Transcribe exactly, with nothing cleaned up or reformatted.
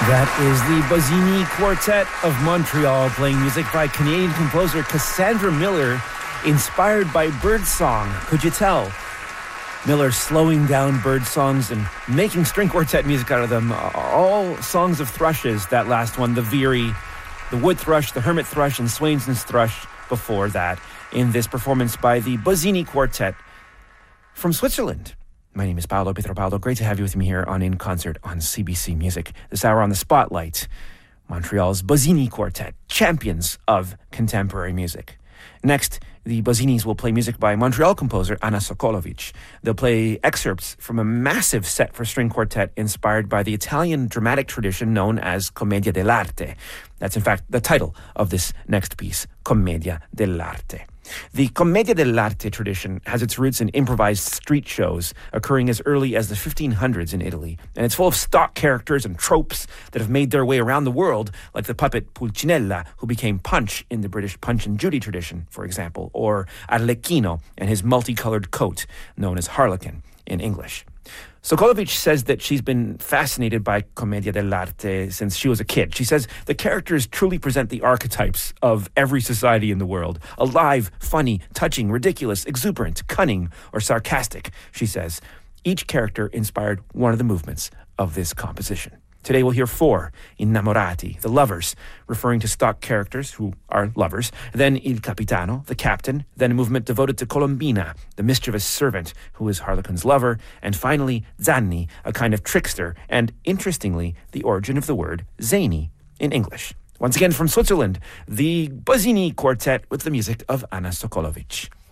That is the Bozzini Quartet of Montreal, playing music by Canadian composer Cassandra Miller, inspired by birdsong. Could you tell? Miller slowing down bird songs and making string quartet music out of them. All songs of thrushes, that last one, the veery, the wood thrush, the hermit thrush, and Swainson's thrush before that, in this performance by the Bozzini Quartet from Switzerland. My name is Paolo Pietropaulo. Great to have you with me here on In Concert on C B C Music. This hour on the Spotlight, Montreal's Bozzini Quartet, champions of contemporary music. Next, the Bozzinis will play music by Montreal composer Anna Sokolovic. They'll play excerpts from a massive set for string quartet inspired by the Italian dramatic tradition known as Commedia dell'arte. That's in fact the title of this next piece, Commedia dell'arte. The Commedia dell'arte tradition has its roots in improvised street shows occurring as early as the fifteen hundreds in Italy, and it's full of stock characters and tropes that have made their way around the world, like the puppet Pulcinella, who became Punch in the British Punch and Judy tradition, for example, or Arlecchino and his multicolored coat, known as Harlequin in English. Sokolovic says that she's been fascinated by Commedia dell'arte since she was a kid. She says the characters truly present the archetypes of every society in the world. Alive, funny, touching, ridiculous, exuberant, cunning, or sarcastic, she says. Each character inspired one of the movements of this composition. Today we'll hear four, Innamorati, the lovers, referring to stock characters who are lovers, then Il Capitano, the captain, then a movement devoted to Colombina, the mischievous servant who is Harlequin's lover, and finally Zanni, a kind of trickster, and interestingly, the origin of the word zany in English. Once again from Switzerland, the Bozzini Quartet with the music of Anna Sokolovic.